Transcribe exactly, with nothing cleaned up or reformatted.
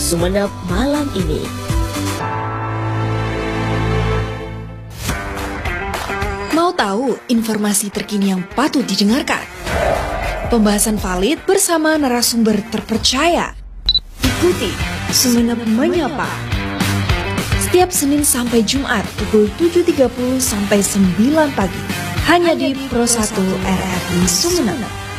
Sumeneb malam ini. Mau tahu informasi terkini yang patut didengarkan? Pembahasan valid bersama narasumber terpercaya. Ikuti Sumeneb Menyapa. Setiap Senin sampai Jumat pukul tujuh tiga puluh sampai sembilan pagi. Hanya di Pro satu R R I Sumeneb.